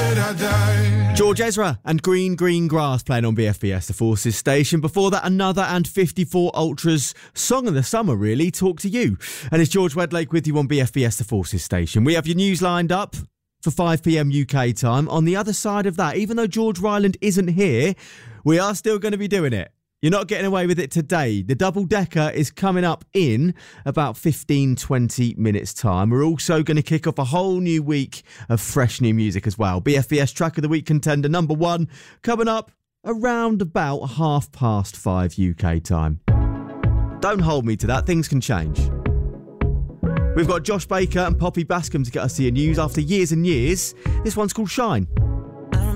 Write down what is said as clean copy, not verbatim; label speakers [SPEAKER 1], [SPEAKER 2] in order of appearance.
[SPEAKER 1] George Ezra and Green Green Grass playing on BFBS, the Forces station. Before that, another and 54 Ultras song of the summer, really, Talk to You. And it's George Wedlake with you on BFBS, the Forces station. We have your news lined up for 5 p.m. UK time. On the other side of that, even though George Ryland isn't here, we are still going to be doing it. You're not getting away with it today. The double-decker is coming up in about 15-20 minutes' time. We're also going to kick off a whole new week of fresh new music as well. BFBS Track of the Week contender number 1 coming up around about 5:30 UK time. Don't hold me to that. Things can change. We've got Josh Baker and Poppy Bascom to get us to your news after years and years. This one's called Shine.